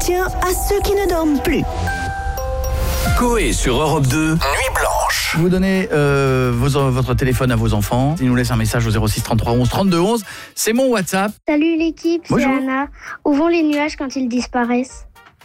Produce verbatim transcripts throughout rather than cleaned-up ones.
soutien à ceux qui ne dorment plus. Coé sur Europe deux, Nuit Blanche. Vous donnez euh, vos, votre téléphone à vos enfants. Ils nous laissent un message au zéro six trente-trois onze trente-deux onze. C'est mon WhatsApp. Salut l'équipe, c'est Bonjour. Anna. Où vont les nuages quand ils disparaissent?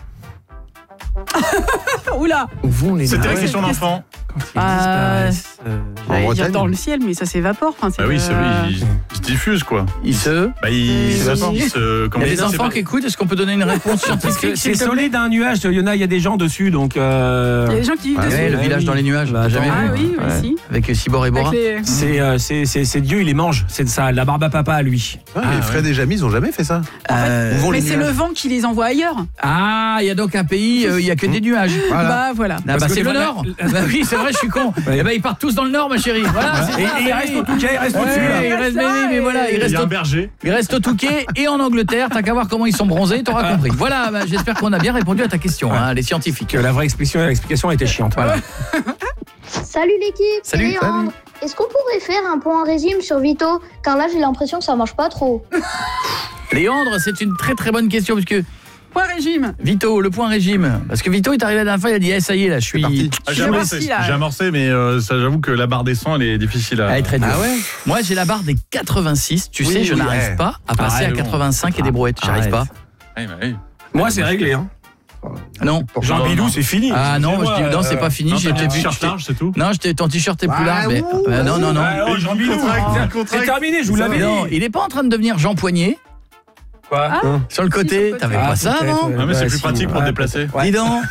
Oula. Où vont les C'était la nuages question d'enfant. quand ils Euh, disparaissent, euh, J'allais dire Bretagne dans le ciel, mais ça s'évapore. Enfin, Bah oui, c'est euh, oui, il, il se diffuse quoi. Ils se... Bah il, Il se, se- il se- Il comment y a dire, des c'est enfants pas- qui écoutent. Est-ce qu'on peut donner une réponse Parce que scientifique c'est s'il te plaît? solide d'un nuage, il y en a, il y a des gens dessus, donc. Euh... Il y a des gens qui vivent Ouais, dessus. Ouais, le Ouais, village oui. dans les nuages. Bah, Jamais Ah vu. oui, oui, Ouais. si. Avec Cibor et Bora. Avec les- C'est, euh, c'est, c'est, c'est Dieu, il les mange. C'est ça, la barbe à papa à lui. Ah, les Fred et Jamy, ils ont jamais fait ça. Euh, Où vont Mais les c'est nuages le vent qui les envoie ailleurs. Ah, il y a donc un pays, euh, il y a que des nuages. Voilà. Bah voilà. Ah, Parce bah, que c'est le la- nord. la- Bah oui, c'est vrai, je suis con. Ouais. Eh ben ils partent tous dans le nord, ma chérie. Voilà. c'est Et, ça, et il bah reste oui. au Touquet, il reste Ouais, au-dessus. là. il reste, mais, oui, mais voilà, il Il reste, y a un au, berger. il reste au Touquet et en Angleterre. T'as qu'à voir comment ils sont bronzés, t'auras compris. Voilà, bah, j'espère qu'on a bien répondu à ta question, hein, les scientifiques. Que la vraie explication, l'explication était chiante. Voilà. Salut l'équipe, c'est Salut, Léandre. Est-ce qu'on pourrait faire un point régime sur Vito? Car là j'ai l'impression que ça marche pas trop. Léandre, c'est une très très bonne question parce que Point régime. Vito, le point régime. Parce que Vito est arrivé la dernière fois, il a dit eh, ça y est là, je suis. parti. Ah, j'ai Je amorcé, remercie, là. j'ai amorcé, mais euh, ça j'avoue que la barre des cent elle est difficile à. Elle est très dure. Ah ouais. Moi j'ai la barre des quatre-vingt-six. Tu Oui, sais, je oui, n'arrive ouais. pas à passer Ah, à non. quatre-vingt-cinq et des brouettes. J'arrive Arrête. pas. Ouais, bah, oui. Moi, c'est réglé. Hein. Non. Jean Non, Bidou, non. c'est fini. Ah non, moi, je dis non, c'est pas fini. Non, J'ai t'as un vu. t-shirt large, c'est tout. Non, j'étais ton t-shirt est plus Ah, large. Mais ouh, euh, non, non, non. Ah, oh, Jean Bidou. C'est terminé, je vous l'avais dit. Non, il est pas en train de devenir Jean Poignet. Quoi Sur le côté, sur le côté. t'avais Ah, pas ça peut-être, avant ouais. Ouais, mais c'est Bah, plus si, pratique pour ouais, te déplacer. Ouais. Dis donc.